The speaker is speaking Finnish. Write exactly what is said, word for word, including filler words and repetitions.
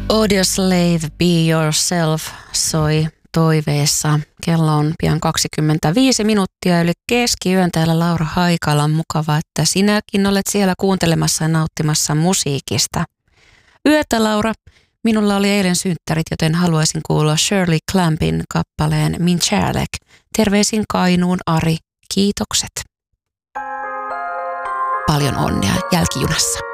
Audioslave Be Yourself soi toiveessa. Kello on pian kaksikymmentäviisi minuuttia yli keskiyön. Täällä Laura Haikala. Mukava, että sinäkin olet siellä kuuntelemassa ja nauttimassa musiikista. Yötä, Laura. Minulla oli eilen synttärit, joten haluaisin kuulla Shirley Clampin kappaleen Min kärlek. Terveisin Kainuun Ari. Kiitokset. Paljon onnea jälkijunassa.